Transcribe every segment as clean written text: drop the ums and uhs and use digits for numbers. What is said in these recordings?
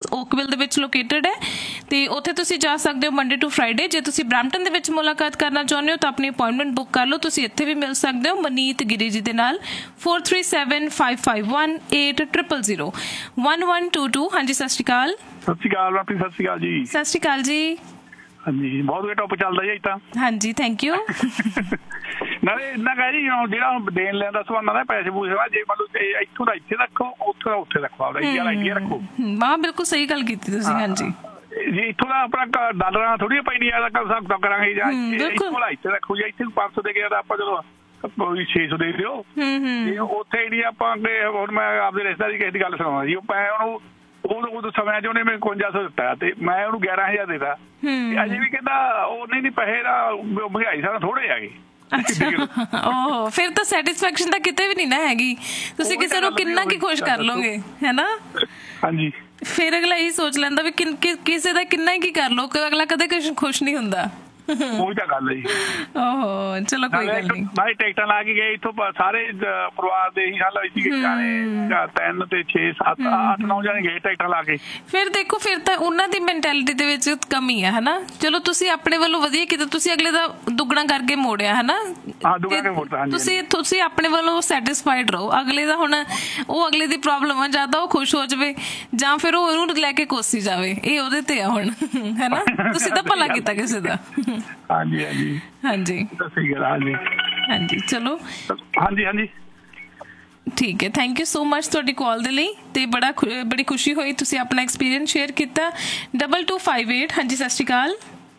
Oakville ਦੇ ਵਿੱਚ located ਹੈ ਤੇ ਉੱਥੇ ਤੁਸੀਂ ਜਾ ਸਕਦੇ ਹੋ ਮੰਡੇ ਟੂ ਫਰਾਈਡੇ। ਜੇ ਤੁਸੀਂ ਬਰੈਂਪਟਨ ਦੇ ਵਿੱਚ ਮੁਲਾਕਾਤ ਕਰਨਾ ਚਾਹੁੰਦੇ ਹੋ ਤਾਂ ਆਪਣੀ ਅਪਾਇੰਟਮੈਂਟ ਬੁੱਕ ਕਰ ਲਓ, ਤੁਸੀਂ ਇੱਥੇ ਵੀ ਮਿਲ ਸਕਦੇ ਹੋ ਮਨੀਤ ਗਿਰੀ ਜੀ ਦੇ ਨਾਲ। 4375518000 1122। ਹਾਂਜੀ ਸਤਿ ਸ਼੍ਰੀ ਅਕਾਲ। ਸਤਿ ਸ਼੍ਰੀ ਅਕਾਲ ਸਤਿ ਸ਼੍ਰੀ ਅਕਾਲ ਜੀ। ਸਤਿ ਸ਼੍ਰੀ ਅਕਾਲ ਜੀ। ਹਾਂਜੀ ਬਹੁਤ ਵਧੀਆ ਟੌਪ ਚੱਲਦਾ ਜੀ ਤਾਂ। ਹਾਂਜੀ ਥੈਂਕ ਯੂ। ਨਾਲੇ ਇੰਨਾ ਕਹਿ ਜੀ ਜਿਹੜਾ ਦੇਣ ਲੈਣ ਦਾ ਸਵਾਲ ਦਾ ਪੈਸੇ ਪੂਸੇ ਜੇ ਮਤਲਬ ਇੱਥੋਂ ਦਾ ਇੱਥੇ ਰੱਖੋ ਉੱਥੋਂ ਦਾ ਉੱਥੇ ਰੱਖੋ ਆਪਦਾ ਇੰਡੀਆ ਰੱਖੋ। ਹਾਂ ਬਿਲਕੁਲ ਸਹੀ ਗੱਲ ਕੀਤੀ ਤੁਸੀਂ। ਹਾਂਜੀ ਜੀ ਇੱਥੋਂ ਦਾ ਆਪਣਾ ਡਾਲਰਾਂ ਥੋੜ੍ਹੀ ਪਈ ਨਹੀਂ ਹਿਸਾਬ ਕਿਤਾਬ ਕਰਾਂਗੇ ਜਾਂ ਇੱਥੋਂ ਦਾ ਇੱਥੇ ਰੱਖੋ ਜਾਂ ਇੱਥੇ 500 ਦੇ ਗਿਆ ਤਾਂ ਆਪਾਂ ਚਲੋ 600 ਦੇ ਦਿਓ। ਉੱਥੇ ਜਿਹੜੀ ਆਪਾਂ ਅੱਗੇ ਹੁਣ ਮੈਂ ਆਪਦੇ ਰਿਸ਼ਤੇਦਾਰ ਦੀ ਕਿਸੇ ਦੀ ਗੱਲ ਸੁਣਾਉਣਾ ਜੀ, ਮੈਂ ਉਹਨੂੰ ਉਦੋਂ ਸਮਿਆਂ 'ਚ ਉਹਨੇ ਮੈਨੂੰ 5100 ਦਿੱਤਾ ਤੇ ਮੈਂ ਉਹਨੂੰ 11000 ਦਿੱਤਾ। ਅਜੇ ਵੀ ਕਹਿੰਦਾ ਉਹ ਨਹੀਂ ਪੈਸੇ ਦਾ ਮਹਿੰਗਾਈ ਸਾਰਾ ਥੋੜੇ ਆ ਗਏ। ਓਹ ਫਿਰ ਤਾਂ ਸੈਟਿਸਫੈਕਸ਼ਨ ਤਾਂ ਕਿਤੇ ਵੀ ਨਹੀਂ ਨਾ ਹੈਗੀ। ਤੁਸੀਂ ਕਿਸੇ ਨੂੰ ਕਿੰਨਾ ਕੀ ਖੁਸ਼ ਕਰ ਲੋਗੇ ਹੈ ਨਾ। ਹਾਂਜੀ ਫਿਰ ਅਗਲਾ ਇਹੀ ਸੋਚ ਲੈਂਦਾ ਵੀ ਕਿਸੇ ਦਾ ਕਿੰਨਾ ਹੀ ਕੀ ਕਰ ਲੋ, ਅਗਲਾ ਕਦੇ ਖੁਸ਼ ਨਹੀਂ ਹੁੰਦਾ। ਉਹੀ ਤਾਂ ਗੱਲ ਹੈ ਜੀ। ਓਹੋ ਚਲੋ ਕੋਈ ਗੱਲ ਨਹੀਂ। ਭਾਈ ਟਿਕਟਾਂ ਲਾ ਕੇ ਗਏ ਇੱਥੋਂ ਸਾਰੇ ਪਰਿਵਾਰ ਦੇ ਹੀ ਹਾਲ ਸੀ 3 ਤੇ 6 7 8 9 ਜਾਣੇ ਗਏ ਟਿਕਟਾਂ ਲਾ ਕੇ। ਫਿਰ ਦੇਖੋ ਫਿਰ ਤਾਂ ਉਹਨਾਂ ਦੀ ਮੈਂਟੈਲਿਟੀ ਦੇ ਵਿੱਚ ਕਮੀ ਹੈ ਹਨਾ। ਚਲੋ ਤੁਸੀਂ ਆਪਣੇ ਵੱਲੋਂ ਵਧੀਆ ਕੀਤਾ, ਤੁਸੀਂ ਅਗਲੇ ਦਾ ਦੁੱਗਣਾ ਕਰਕੇ ਮੋੜਿਆ ਹਨਾ। ਤੁਸੀਂ ਆਪਣੇ ਵੱਲੋਂ ਸੈਟਿਸਫਾਈਡ ਰਹੋ। ਅਗਲੇ ਦਾ ਹੁਣ ਉਹ ਅਗਲੇ ਦੀ ਪ੍ਰੋਬਲਮ ਆ, ਜਾਂ ਤਾਂ ਉਹ ਖੁਸ਼ ਹੋ ਜਾਵੇ ਜਾਂ ਫਿਰ ਉਹ ਉਹਨੂੰ ਲੈ ਕੇ ਕੋਸੀ ਜਾਵੇ, ਇਹ ਉਹਦੇ ਤੇ ਆ ਹੁਣ ਹਨਾ। ਤੁਸੀਂ ਤਾਂ ਭਲਾ ਕੀਤਾ ਕਿਸੇ ਦਾ। ਹਾਂਜੀ ਹਾਂਜੀ ਹਾਂਜੀ ਸਹੀ ਗੱਲ। ਹਾਂਜੀ ਹਾਂਜੀ ਚਲੋ ਹਾਂਜੀ ਹਾਂਜੀ ਠੀਕ ਹੈ। ਥੈਂਕ ਯੂ ਸੋ ਮਚ ਤੁਹਾਡੀ ਕਾਲ ਦੇ ਲਈ ਤੇ ਬੜੀ ਖੁਸ਼ੀ ਹੋਈ ਤੁਸੀਂ ਆਪਣਾ ਐਕਸਪੀਰੀਅੰਸ ਸ਼ੇਅਰ ਕੀਤਾ। 2258 ਹਾਂਜੀ ਸਤਿ ਸ਼੍ਰੀ ਅਕਾਲ।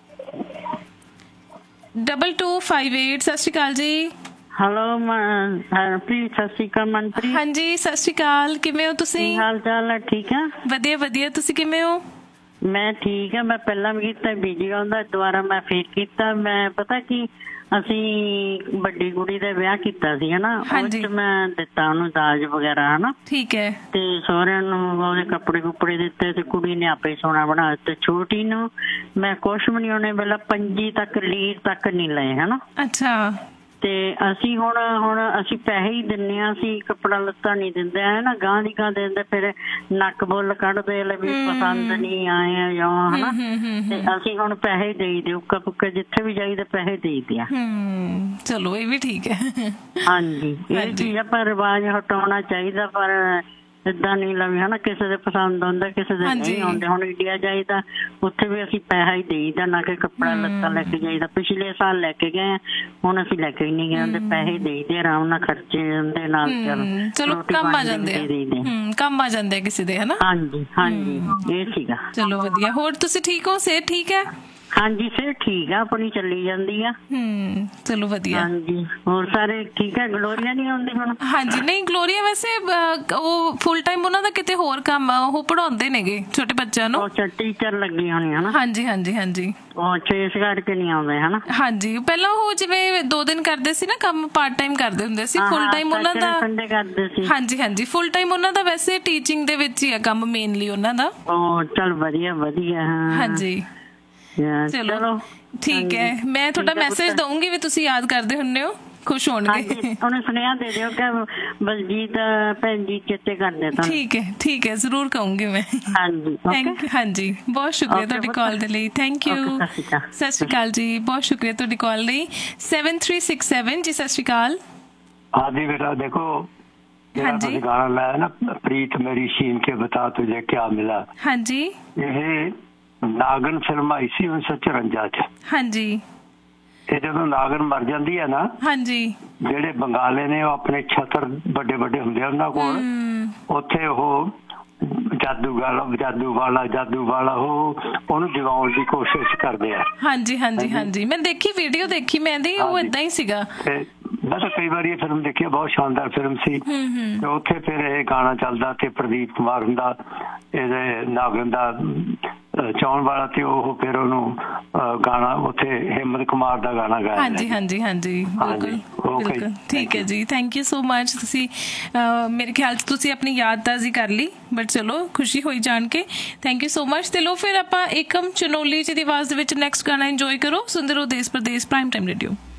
2258 ਸਤਿ ਸ਼੍ਰੀ ਅਕਾਲ ਜੀ। ਹੈਲੋ ਹਰਪ੍ਰੀਤ ਸਤਿ ਸ਼੍ਰੀ ਅਕਾਲ। ਮਨਪ੍ਰੀਤ ਹਾਂਜੀ ਸਤਿ ਸ਼੍ਰੀ ਅਕਾਲ, ਕਿਵੇਂ ਹੋ ਤੁਸੀਂ? ਹਾਲ ਚਾਲ ਹੈ? ਠੀਕ ਆ ਵਧੀਆ ਵਧੀਆ, ਤੁਸੀਂ ਕਿਵੇਂ ਹੋ? ਮੈਂ ਠੀਕ ਆ। ਮੈਂ ਪਹਿਲਾਂ ਵੀ ਕੀਤਾ ਬਿਜੀ ਆਉਂਦਾ, ਦੁਬਾਰਾ ਮੈਂ ਫੇਰ ਕੀਤਾ। ਮੈਂ ਪਤਾ ਕੀ ਅਸੀਂ ਵੱਡੀ ਕੁੜੀ ਦਾ ਵਿਆਹ ਕੀਤਾ ਸੀ ਹਨਾ, ਉਹ ਚ ਮੈਂ ਦਿੱਤਾ ਉਹਨੂੰ ਦਾਜ ਵਗੈਰਾ ਹਨਾ। ਠੀਕ ਹੈ। ਤੇ ਸਹੁਰਿਆਂ ਨੂੰ ਉਹਦੇ ਕੱਪੜੇ ਕੁੱਪੜੇ ਦਿੱਤੇ ਤੇ ਕੁੜੀ ਨੇ ਆਪੇ ਸੋਨਾ ਬਣਾ ਦਿੱਤਾ। ਛੋਟੀ ਨੂੰ ਮੈਂ ਕੁਛ ਵੀ ਨੀ, ਉਹਨੇ ਪਹਿਲਾਂ 5 ਤੱਕ ਲੀਰ ਤੱਕ ਨੀ ਲਏ ਹਨਾ। ਅੱਛਾ। ਤੇ ਅਸੀਂ ਹੁਣ ਅਸੀਂ ਪੈਸੇ ਹੀ ਦਿੰਦੇ ਹਾਂ, ਅਸੀਂ ਕੱਪੜਾ ਲੱਤਾ ਨੀ ਦਿੰਦੇ ਹੈ ਨਾ। ਗਾਂ ਦੀ ਗਾਂ ਦਿੰਦੇ ਫਿਰ ਨੱਕ ਬੁੱਲ ਕੱਢਦੇ ਲੈ ਵੀ ਪਸੰਦ ਨੀ ਆਏ ਆ ਜਾਂ ਹਨਾ। ਤੇ ਅਸੀਂ ਹੁਣ ਪੈਸੇ ਦੇਈ ਦੇ, ਉੱਕਾ ਪੁੱਕਾ ਜਿੱਥੇ ਵੀ ਜਾਈਦਾ ਪੈਸੇ ਦੇਈਦੇ ਆ। ਚਲੋ ਇਹ ਵੀ ਠੀਕ ਹੈ। ਹਾਂਜੀ ਇਹ ਚੀਜ਼ ਆਪਾਂ ਰਿਵਾਜ ਹਟਾਉਣਾ ਚਾਹੀਦਾ, ਪਰ ਏਦਾਂ ਨੀ ਲਵੇ ਹਨਾ। ਕਿਸੇ ਦੇ ਪਸੰਦ ਆਉਂਦਾ ਕਿਸੇ ਦੇ ਨਹੀਂ ਆਉਂਦੇ। ਹੁਣ ਇੰਡੀਆ ਜਾਈਦਾ ਉੱਥੇ ਵੀ ਅਸੀਂ ਪੈਸਾ ਹੀ ਦੇਈਦਾ, ਨਾ ਕਿ ਕੱਪੜਾ ਲੱਤਾ ਲੈ ਕੇ ਜਾਈਦਾ। ਪਿਛਲੇ ਸਾਲ ਲੈ ਕੇ ਗਏ, ਹੁਣ ਅਸੀਂ ਲੈ ਕੇ ਹੀ ਨਹੀਂ ਗਏ। ਉਹਦੇ ਪੈਸੇ ਦੇਈਦੇ ਆਰਾਮ ਨਾਲ, ਖਰਚੇ ਦੇ ਨਾਲ ਚਲੋ ਕੰਮ ਆ ਜਾਂਦੇ ਆ, ਕੰਮ ਆ ਜਾਂਦੇ ਆ ਕਿਸੇ ਦੇ ਹਨਾ। ਹਾਂਜੀ ਹਾਂਜੀ ਇਹ ਸੀਗਾ। ਚਲੋ ਵਧੀਆ। ਹੋਰ ਤੁਸੀਂ ਠੀਕ ਹੋ? ਸਿਹਤ ਠੀਕ ਹੈ? ਹਾਂਜੀ ਸਿਹਤ ਠੀਕ ਆ ਆਪਣੀ, ਚੱਲੀ ਜਾਂਦੀ ਆ। ਚਲੋ ਵਧੀਆ। ਹਾਂਜੀ ਹੋਰ ਸਾਰੇ ਠੀਕ ਹੈ? ਗਲੋਰੀਆ ਨਹੀਂ ਆਉਂਦੀ ਹੁਣ? ਹਾਂਜੀ ਨਹੀਂ ਗਲੋਰੀਆ ਵੈਸੇ ਉਹ ਫੁੱਲ ਟਾਈਮ ਉਹਨਾਂ ਦਾ ਕਿਤੇ ਹੋਰ ਕੰਮ ਆ, ਉਹ ਪੜ੍ਹਾਉਂਦੇ ਨੇਗੇ ਛੋਟੇ ਬੱਚਿਆਂ ਨੂੰ। ਅੱਛਾ ਟੀਚਰ ਲੱਗੀ ਹੋਣੀ ਹਨਾ। ਹਾਂਜੀ ਹਾਂਜੀ ਹਾਂਜੀ। ਉਹ ਇਸ ਕਰਕੇ ਨਹੀਂ ਆਉਂਦੇ ਹਨਾ। ਹਾਂਜੀ ਪਹਿਲਾਂ ਉਹ ਜਿਵੇਂ 2 ਦਿਨ ਕਰਦੇ ਸੀ ਨਾ ਕੰਮ, ਪਾਰਟ ਟਾਈਮ ਕਰਦੇ ਹੁੰਦੇ ਸੀ। ਫੁੱਲ ਟਾਈਮ ਉਹਨਾਂ ਦਾ ਸੰਡੇ ਕਰਦੇ ਸੀ। ਹਾਂਜੀ ਹਾਂਜੀ ਫੁੱਲ ਟਾਈਮ ਉਹਨਾਂ ਦਾ ਵੈਸੇ ਟੀਚਿੰਗ ਦੇ ਵਿੱਚ ਹੀ ਆ ਕੰਮ ਮੇਨਲੀ ਉਹਨਾਂ ਦਾ। ਉਹ ਚੱਲ ਵਧੀਆ ਵਧੀਆ। ਹਾਂਜੀ ਚਲੋ ਠੀਕ ਹੈ। ਮੈਂ ਤੁਹਾਡਾ ਮੈਸੇਜ ਦਊਂਗੀ ਵੀ ਤੁਸੀਂ ਯਾਦ ਕਰਦੇ ਹੁੰਦੇ ਹੋ, ਖੁਸ਼ ਹੋਣਗੇ। ਉਹਨੂੰ ਸੁਨੇਹਾ ਦੇ ਦਿਓ ਕਿ ਬਲਜੀਤ ਭੈਣ ਜੀ ਚੇਤੇ ਕਰਦੇ ਤਾਂ। ਠੀਕ ਹੈ ਠੀਕ ਹੈ ਜ਼ਰੂਰ ਕਹੂੰਗੀ ਮੈਂ। ਹਾਂਜੀ ਹਾਂਜੀ ਬਹੁਤ ਸ਼ੁਕਰੀਆ ਤੁਹਾਡੀ ਕਾਲ ਦੇ ਲਈ। Thank you. ਸਤਿ ਸ਼੍ਰੀ ਅਕਾਲ ਜੀ, ਬਹੁਤ ਸ਼ੁਕਰੀਆ ਤੁਹਾਡੀ ਕਾਲ ਲਈ। 7367 ਜੀ ਸਤਿ ਸ਼੍ਰੀ ਅਕਾਲ। ਹਾਂਜੀ ਬੇਟਾ देखो गाना लाया ना प्रीत मेरी छीन के बता तुझे क्या मिला। ਹਾਂਜੀ ਇਹ ਨਾਗਨ ਫਿਲਮ ਆਈ ਸੀ 1954 ਚ। ਹਾਂਜੀ ਤੇ ਜਦੋਂ ਨਾਗਨ ਮਰ ਜਾਂਦੀ ਹੈ ਨਾ, ਹਾਂਜੀ ਜਿਹੜੇ ਬੰਗਾਲੇ ਨੇ ਉਹ ਆਪਣੇ ਛਤਰ ਵੱਡੇ ਵੱਡੇ ਹੁੰਦੇ ਉਹਨਾਂ ਕੋਲ, ਉੱਥੇ ਉਹ ਜਾਦੂ ਵਾਲਾ ਉਹ ਉਹਨੂੰ ਜਗਾਉਣ ਦੀ ਕੋਸ਼ਿਸ਼ ਕਰਦੇ ਆ। ਹਾਂਜੀ ਹਾਂਜੀ ਹਾਂਜੀ ਮੈਂ ਦੇਖੀ ਵੀਡੀਓ ਦੇਖੀ ਮੈਂ ਦੀ, ਉਹ ਏਦਾਂ ਹੀ ਸੀਗਾ। ਮੈਂ ਤਾਂ ਕਈ ਵਾਰੀ ਇਹ ਫਿਲਮ ਦੇਖੀ, ਬਹੁਤ ਸ਼ਾਨਦਾਰ ਫਿਲਮ ਸੀ। ਤੇ ਉੱਥੇ ਫਿਰ ਇਹ ਗਾਣਾ ਚੱਲਦਾ ਤੇ ਪ੍ਰਦੀਪ ਕੁਮਾਰ ਹੁੰਦਾ ਇਹਦੇ ਨਾਗਨ ਦਾ ਚਾਉਣ ਵਾਲਾ, ਤੇ ਉਹ ਫਿਰ ਉਹਨੂੰ ਗਾਣਾ ਉੱਥੇ ਹਿੰਮਤ ਕੁਮਾਰ ਦਾ ਗਾਣਾ ਗਾਇਆ। ਹਾਂਜੀ ਹਾਂਜੀ ਹਾਂਜੀ ਬਿਲਕੁਲ ਬਿਲਕੁਲ ਠੀਕ ਹੈ ਜੀ। Thank you so much. ਤੁਸੀਂ ਮੇਰੇ ਖਿਆਲ 'ਚ ਤੁਸੀਂ ਆਪਣੀ ਯਾਦ ਤਾਜ਼ੀ ਕਰ ਲਈ, ਬਟ ਚਲੋ ਖੁਸ਼ੀ ਹੋਈ ਜਾਣ ਕੇ। Thank you so much. ਤੇ ਲੋ ਫਿਰ ਆਪਾਂ ਏਕਮ ਚਨੋਲੀ ਜੀ ਦੀ ਆਵਾਜ਼ ਦੇ ਵਿੱਚ ਨੈਕਸਟ ਗਾਣਾ ਇੰਜੋਏ ਕਰੋ। ਸੁਣਦੇ ਰਹੋ ਦੇਸ਼ ਪ੍ਰਦੇਸ਼ ਪ੍ਰਾਈਮ ਟਾਈਮ ਰੇਡੀਓ।